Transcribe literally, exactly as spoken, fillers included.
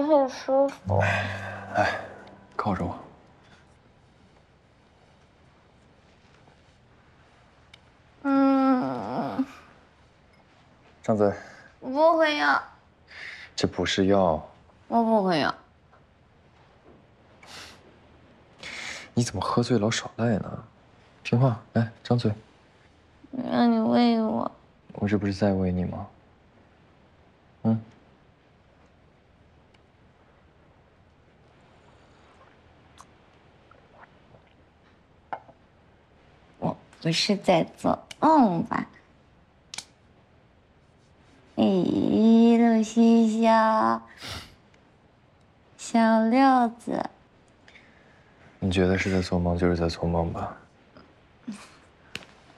很舒服。 来，靠着我。 嗯， 张嘴。 我不会要。 这不是药。 我不会要。 你怎么喝醉老耍赖呢？听话，来，张嘴。 让你喂我。 我这不是在喂你吗？嗯。 我不是在做梦吧？一路嬉笑，小六子。 你觉得是在做梦，就是在做梦吧？